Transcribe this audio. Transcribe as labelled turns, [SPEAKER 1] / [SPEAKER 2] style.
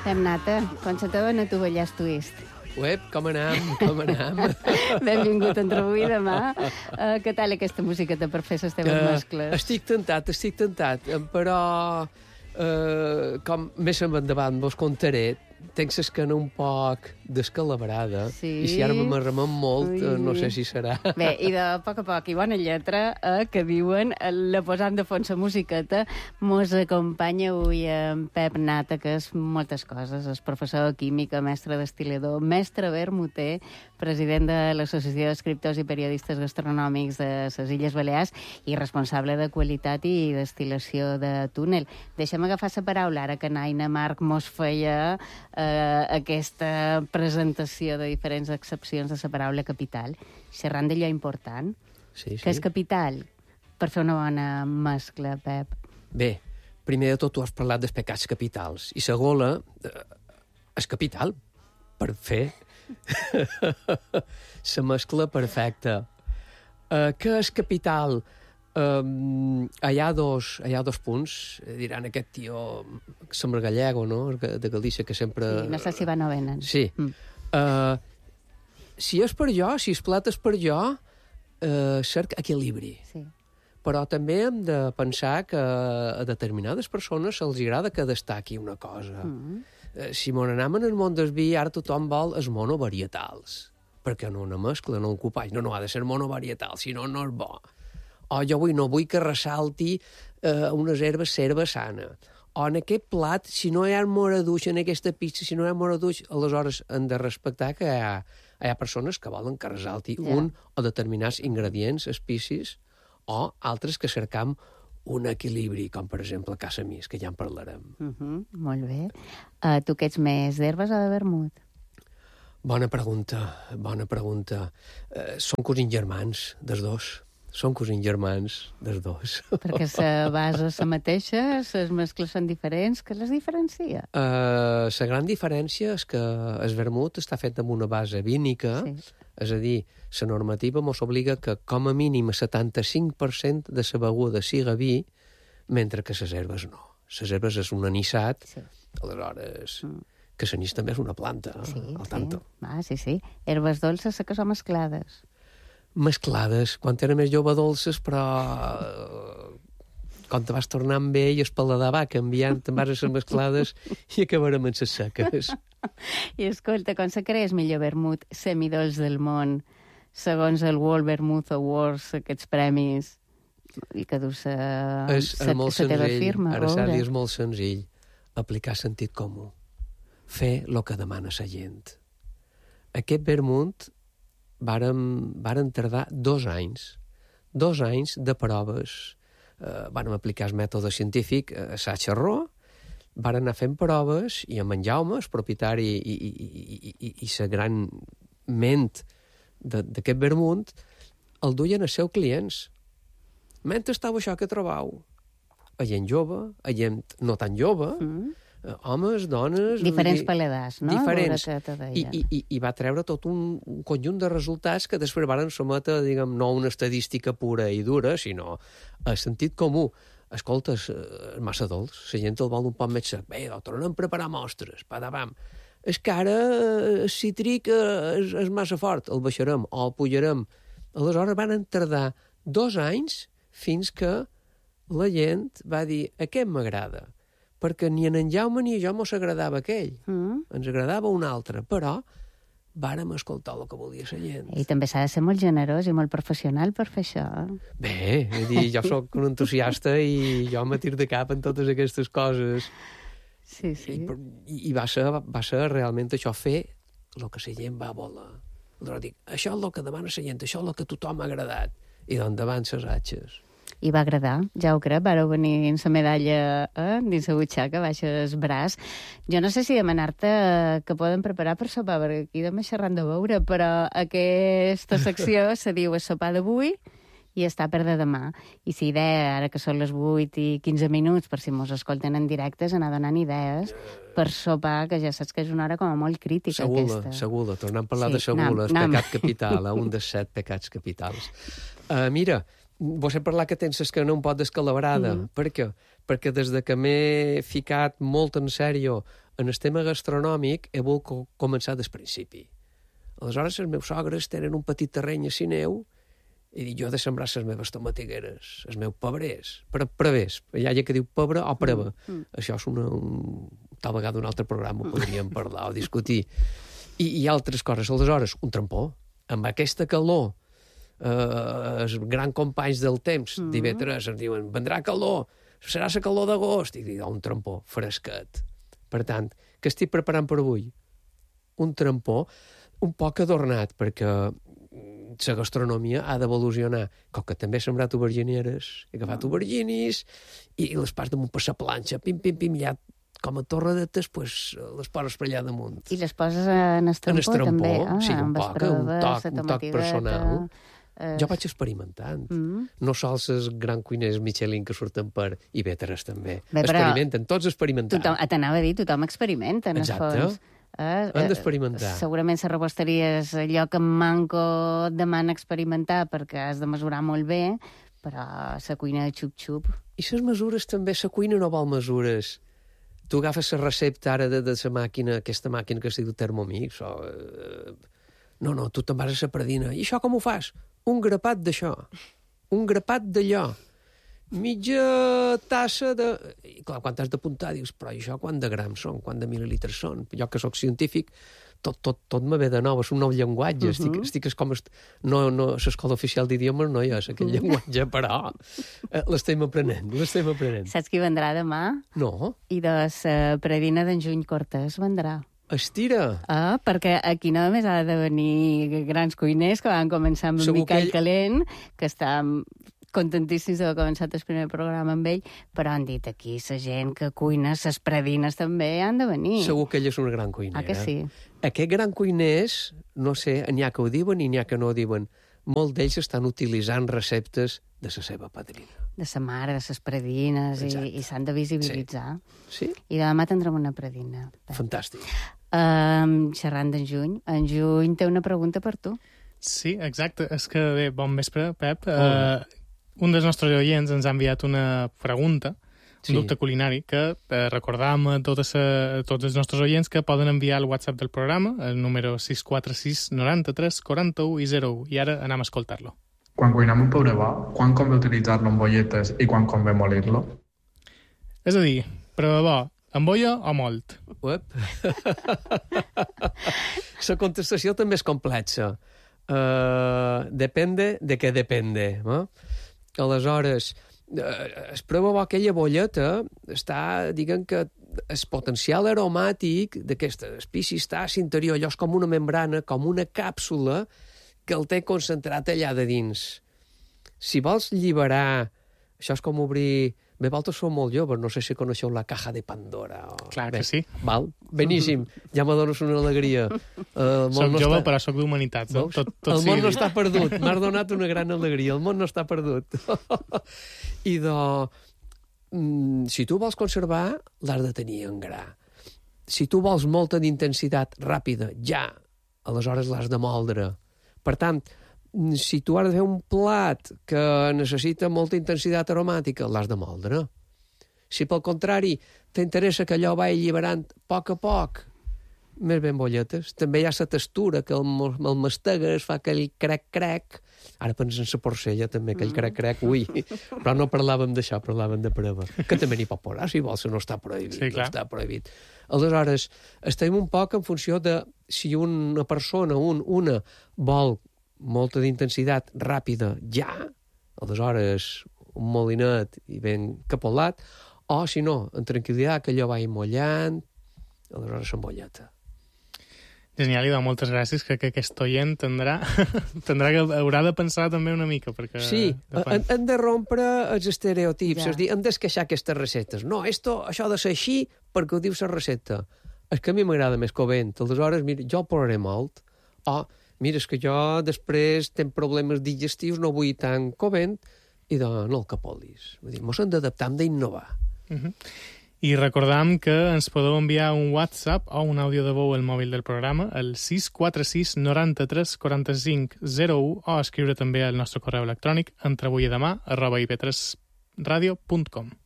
[SPEAKER 1] Pep Nata, com se te ven a tu ballar twist?
[SPEAKER 2] Uep, com anam?
[SPEAKER 1] Benvingut entre avui i demà. Què tal aquesta musiqueta per fer les teves mescles?
[SPEAKER 2] Estic tentat, però com més endavant vos contaré, tenc l'esquena un poc descalabrada, i si ara m'amarramem molt, no sé si serà.
[SPEAKER 1] Bé, i de poc a poc, i bona lletra, que diuen, la posant de fons la musiqueta, mos acompanya avui en Pep Nata, que és moltes coses, és professor de química, mestre destil·lador, mestre vermuter, president de l'Associació d'Escriptors i Periodistes Gastronòmics de les Illes Balears i responsable de qualitat i destil·lació de túnel. Deixa'm agafar la paraula, ara que Naina Marc mos feia aquesta presentació de diferents accepcions de la paraula capital, xerrant d'allò important.
[SPEAKER 2] Sí.
[SPEAKER 1] Que és capital per fer una bona mescla, Pep?
[SPEAKER 2] Bé, primer de tot tu has parlat dels pecats capitals, i la gola és capital per fer la mescla perfecta. Què és capital? Hi ha dos punts, diran aquest tio sembla gallego, no? De Galícia, que sempre...
[SPEAKER 1] Sí, no sé si va novenen.
[SPEAKER 2] Sí. Si és per jo, si es plat és per jo, cerca equilibri.
[SPEAKER 1] Sí.
[SPEAKER 2] Però també hem de pensar que a determinades persones se'ls agrada que destaqui una cosa. Si m'on anem en el món del vi, ara tothom vol els monovarietals, perquè no una mescla, no un copatge, no ha de ser monovarietals, si no, no és bo. O jo no vull que ressalti unes herbes serva sana. O en aquest plat, si no hi ha moraduix en aquesta pizza, si no hi ha moraduix, aleshores hem de respectar que hi ha persones que volen que ressalti un o determinats ingredients, especies, o altres que cercam un equilibri, com per exemple a casa mis, que ja en parlarem.
[SPEAKER 1] Molt bé. Tu que ets més d'herbes o de vermut?
[SPEAKER 2] Bona pregunta. Són cosins germans, dels dos. Són cosins germans dels dos.
[SPEAKER 1] Perquè la base és la mateixa, les mescles són diferents, què les diferencia?
[SPEAKER 2] La gran diferència és que el vermut està fet amb una base vínica, és a dir, la normativa mos obliga que com a mínim el 75% de la beguda siga vi, mentre que les herbes no. Les herbes és un anissat, aleshores... que l'anís també és una planta, al tanto.
[SPEAKER 1] Sí. Herbes dolces que són mesclades.
[SPEAKER 2] Mesclades, quan era més jove dolces, però quan te vas tornant vell, el paladar va canviant, te'n vas a ser mesclades i acabarem en ses seques.
[SPEAKER 1] I escolta, com se creia el millor vermut semidols del món, segons el World Vermouth Awards, aquests premis, i que du la teva firma?
[SPEAKER 2] Ara s'ha dit, és molt senzill. Aplicar sentit comú. Fer el que demana la gent. Aquest vermut varen tardar 2 anys. 2 anys de proves. Vàrem aplicar el mètode científic a sa xerró, varen anar fent proves, i en Jaume, el propietari i la gran ment d'aquest vermut, el duien als seus clients. Mentre estava això que trobau. A gent jove, a gent no tan jove, homes, dones...
[SPEAKER 1] Diferents paladars, no?
[SPEAKER 2] Diferents. I va treure tot un conjunt de resultats que després varen sometre, diguem, no una estadística pura i dura, sinó a sentit comú. Escolta, és massa dolç, la gent el vol un poc més sec. Bé, tornem a preparar mostres, padabam. És que ara el cítric és massa fort, el baixarem o el pujarem. Aleshores van tardar 2 anys fins que la gent va dir, aquest m'agrada. Perquè ni en Jaume ni a jo mos agradava aquell. Ens agradava un altre, però vàrem escoltar el que volia la gent.
[SPEAKER 1] I també s'ha de ser molt generós i molt professional per fer això.
[SPEAKER 2] Bé, jo sóc un entusiasta i jo me tir de cap en totes aquestes coses.
[SPEAKER 1] Sí.
[SPEAKER 2] I va ser realment això, fer el que la gent va voler. Aleshores dic, això és el que demana la gent, això és el que a tothom ha agradat. I d'endavant les atxes.
[SPEAKER 1] I va agradar, ja ho crec, vareu venir amb la medalla dins la butxaca, baix el braç. Jo no sé si demanar-te que poden preparar per sopar, perquè aquí demà xerrant de veure, però aquesta secció se diu el sopar d'avui i està per de demà. I la idea, ara que són les 8 i 15 minuts, per si mos escolten en directe, és anar donant idees per sopar, que ja saps que és una hora com a molt crítica, aquesta.
[SPEAKER 2] Segula, tornem a parlar de segula, el pecat capital, un dels 7 pecats capitals. Mira, vos he parlat que tens l'esquena un pot descalabrada. Per què? Perquè des de que m'he ficat molt en sèrio en el tema gastronòmic he volgut començar des principi. Aleshores, els meus sogres tenen un petit terreny a Sineu i dic, jo he de sembrar les meves tomatigueres, els meus pebrers, prevers. Hi ha que diu pebre o preva. Això és tal vegada un altre programa podríem parlar o discutir. I altres coses. Aleshores, un trampó. Amb aquesta calor, els grans companys del temps d'IV3 ens diuen, vendrà calor, serà la calor d'agost. I dic, un trampó fresquet. Per tant, què estic preparant per avui? Un trampó un poc adornat, perquè la gastronomia ha d'evolucionar. Com que també he sembrat aubergineres, he agafat auberginis i les pas damunt per la planxa, pim, pim, pim, ja com a torradetes, pues, les poses per allà damunt.
[SPEAKER 1] I les poses en el trampó, també?
[SPEAKER 2] Sí, un poc, un toc personal. Jo vaig experimentant. No sols els grans cuiners Michelin que surten per IV3 també. Experimenten, tots experimentant.
[SPEAKER 1] T'anava a dir, tothom experimenta, en el fons.
[SPEAKER 2] Han d'experimentar.
[SPEAKER 1] Segurament la reposteria és allò que en manco et demana experimentar perquè has de mesurar molt bé, però la cuina de xup-xup...
[SPEAKER 2] I les mesures també, la cuina no vol mesures. Tu agafes la recepta ara de la màquina, aquesta màquina que es diu Thermomix, o... No, tu te'n vas a la predina. I això com ho fas? Un grapat d'això. Un grapat d'allò. Mitja tassa de... I clar, quan t'has d'apuntar, dius, però això quant de grams són? Quant de mil·lilitres són? Jo que sóc científic, tot me ve de nou, és un nou llenguatge. Estic com... No, l'escola oficial d'idiomes no hi és aquest llenguatge, però l'estem aprenent.
[SPEAKER 1] Saps qui vendrà demà?
[SPEAKER 2] No.
[SPEAKER 1] I de la predina d'en Juny Cortés vendrà.
[SPEAKER 2] Estira!
[SPEAKER 1] Perquè aquí no només ha de venir grans cuiners que van començar amb Miquel Calent, que està contentíssims d'haver començat el primer programa amb ell, però han dit aquí la gent que cuina, les predines també han de venir.
[SPEAKER 2] Segur que ell és una gran cuinera.
[SPEAKER 1] Que sí?
[SPEAKER 2] Aquests grans cuiners, no sé, n'hi ha que ho diuen i n'hi ha que no ho diuen. Molts d'ells estan utilitzant receptes de la seva padrina.
[SPEAKER 1] De sa mare, de les predines, i s'han de visibilitzar.
[SPEAKER 2] Sí.
[SPEAKER 1] I demà tindrem una predina.
[SPEAKER 2] Fantàstic.
[SPEAKER 1] Xerrant d'en Juny. En Juny té una pregunta per tu.
[SPEAKER 3] Sí, exacte. És que, bé, bon vespre, Pep. Un dels nostres oients ens ha enviat una pregunta, un dubte culinari, que recordam a tots els nostres oients que poden enviar al WhatsApp del programa, el número 646 93 41 i 01. I ara anem a escoltar-lo.
[SPEAKER 4] Quan cuinem un pebre bo, quan convé utilitzar-lo en bolletes i quan convé molir-lo?
[SPEAKER 3] És a dir, pebre bo, amb olla o molt?
[SPEAKER 2] La contestació també és complexa. Depende de què depende. Aleshores, es prova bo aquella bolleta està, diguem que el potencial aromàtic d'aquesta espècie està a l'interior, allò és com una membrana, com una càpsula que el té concentrat allà de dins. Si vols alliberar, això és com obrir... Bé, vosaltres sou molt joves, no sé si coneixeu la caja de Pandora.
[SPEAKER 3] Clar que sí.
[SPEAKER 2] Val? Beníssim, ja me dones una alegria.
[SPEAKER 3] Soc jove, però soc d'humanitats.
[SPEAKER 2] El món no està perdut, m'has donat una gran alegria, el món no està perdut. I si tu vols conservar, l'has de tenir en gra. Si tu vols molta d'intensitat ràpida, ja, aleshores l'has de moldre. Per tant, si tu has de fer un plat que necessita molta intensitat aromàtica, l'has de moldre. Si, pel contrari, t'interessa que allò vagi alliberant a poc, més ben bolletes. També hi ha la textura, que el mastegues fa aquell crec-crec. Ara pensen en la porcella, també, aquell crec-crec, ui. Però no parlàvem d'això, parlàvem de prova. Que també n'hi pot posar, si vols, no està prohibit.
[SPEAKER 3] Sí, clar.
[SPEAKER 2] No està prohibit. Aleshores, estem un poc en funció de si una persona, una, vol molta d'intensitat ràpida ja, aleshores un molinet i ben capolat, o si no, en tranquil·litat, que allò vagi mollant, aleshores s'embolleta.
[SPEAKER 3] Genial, i moltes gràcies, que aquest oient haurà de pensar també una mica. Perquè,
[SPEAKER 2] sí, hem de rompre els estereotips, és a dir, hem d'esqueixar aquestes receptes. No, això ha de ser així perquè ho diu la recepta. És que a mi m'agrada més covent, aleshores, mira, jo el posaré molt, mira, és que jo després tenc problemes digestius, no vull tant covent, i no el capolis. Vull dir, mos hem d'adaptar, hem d'innovar.
[SPEAKER 3] I recordam que ens podeu enviar un WhatsApp o un àudio de veu al mòbil del programa, el 646 93 45 01, o escriure també al nostre correu electrònic entreavuiademà@ib3radio.com.